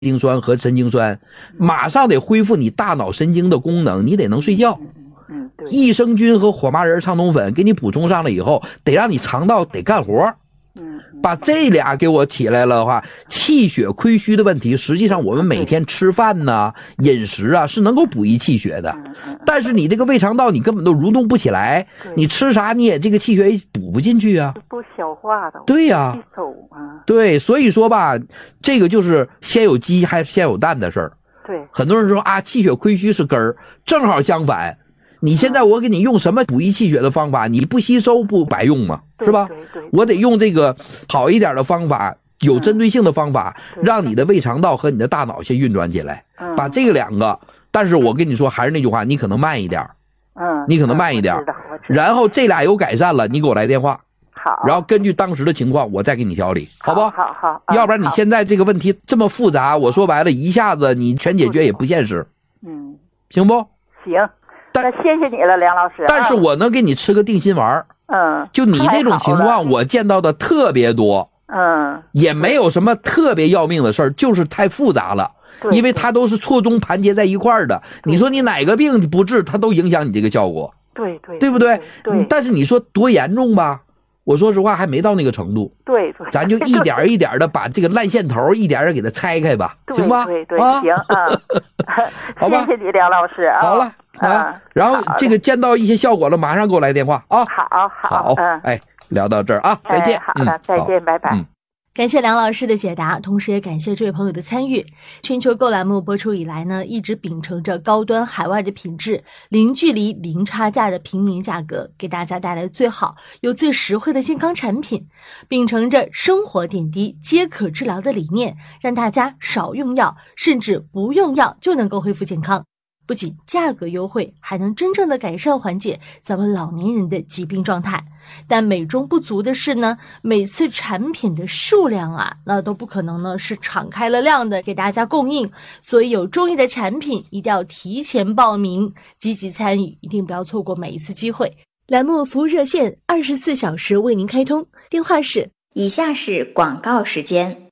丁酸和神经酸，马上得恢复你大脑神经的功能，你得能睡觉。益生菌和火麻仁畅通粉给你补充上了以后，得让你肠道得干活。把这俩给我起来了的话，气血亏虚的问题，实际上我们每天吃饭呢、饮食啊是能够补益气血的，但是你这个胃肠道你根本都蠕动不起来，你吃啥你也这个气血也补不进去啊， 不消化的。 对呀，对，所以说吧，这个就是先有鸡还是先有蛋的事儿。 对， 很多人说啊，气血亏虚是根儿，正好相反。你现在我给你用什么补益气血的方法，你不吸收不白用吗？是吧？我得用这个好一点的方法，有针对性的方法，让你的胃肠道和你的大脑先运转起来，把这个两个。但是我跟你说，还是那句话，你可能慢一点，你可能慢一点，然后这俩有改善了，你给我来电话， 好， 然后根据当时的情况，我再给你调理，好不好？ 好， 要不然你现在这个问题这么复杂，我说白了，一下子你全解决也不现实，行不？ 行。那谢谢你了，梁老师。 但是我能给你吃个定心丸。就你这种情况，我见到的特别多。也没有什么特别要命的事儿，就是太复杂了。因为它都是错综盘结在一块儿的。你说你哪个病不治，它都影响你这个效果。对不对？但是你说多严重吧？我说实话还没到那个程度。 对， 咱就一点一点的把这个烂线头一点点给它拆开吧，行吧？ 对，行啊。 好吧， 谢谢你，梁老师啊。 好了。然后这个见到一些效果了，马上给我来电话啊！ 好， 哎，聊到这儿啊，再见。 好的，再见，拜拜。 感谢梁老师的解答，同时也感谢这位朋友的参与。全球购栏目播出以来呢，一直秉承着高端海外的品质，零距离零差价的平民价格，给大家带来最好又最实惠的健康产品，秉承着生活点滴皆可治疗的理念，让大家少用药，甚至不用药就能够恢复健康。不仅价格优惠，还能真正的改善缓解咱们老年人的疾病状态。但美中不足的是呢，每次产品的数量啊，那都不可能呢是敞开了量的给大家供应，所以有中意的产品一定要提前报名，积极参与，一定不要错过每一次机会。栏目服务热线24小时为您开通，电话是以下是广告时间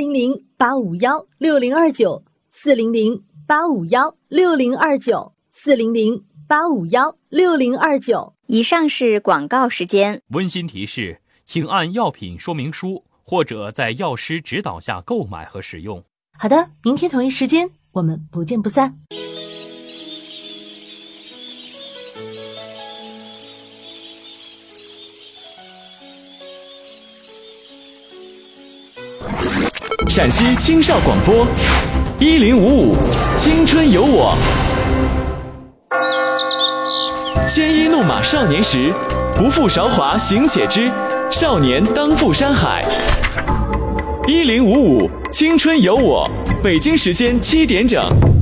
：400-851-6029 400-851-6029 400-851-6029。 以上是广告时间。 温馨提示，请按药品说明书或者在药师指导下购买和使用。 好的，明天同一时间我们不见不散。 陕西青少广播1055青春有我。鲜衣怒马少年时，不负韶华行且知，少年当赴山海。1055青春有我，北京时间7点整。